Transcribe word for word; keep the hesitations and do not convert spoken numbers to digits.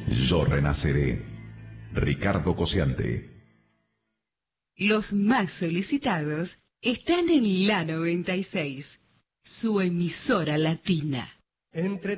Yo renaceré. Ricardo Cosiante. Los más solicitados están en la noventa y seis, su emisora latina. Entre